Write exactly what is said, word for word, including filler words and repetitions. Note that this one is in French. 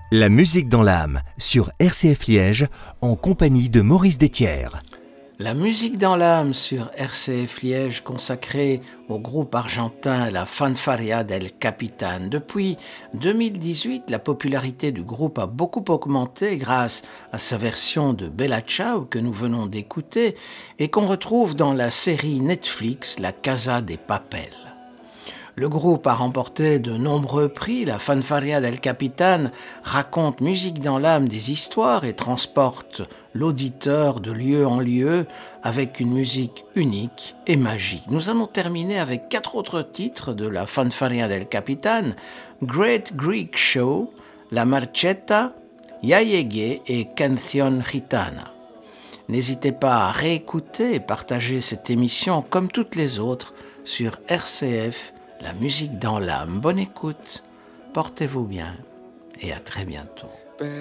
La musique dans l'âme, sur R C F Liège, en compagnie de Maurice Détière. La musique dans l'âme sur R C F Liège consacrée au groupe argentin La Fanfarria del Capitán. Depuis deux mille dix-huit, la popularité du groupe a beaucoup augmenté grâce à sa version de Bella Ciao que nous venons d'écouter et qu'on retrouve dans la série Netflix La Casa de Papel. Le groupe a remporté de nombreux prix. La Fanfarria del Capitán raconte musique dans l'âme des histoires et transporte l'auditeur de lieu en lieu avec une musique unique et magique. Nous allons terminer avec quatre autres titres de la Fanfarria del Capitán: Great Greek Show, La Marchetta, Ya Llegué et Canción Gitana. N'hésitez pas à réécouter et partager cette émission comme toutes les autres sur R C F. La musique dans l'âme. Bonne écoute, portez-vous bien et à très bientôt.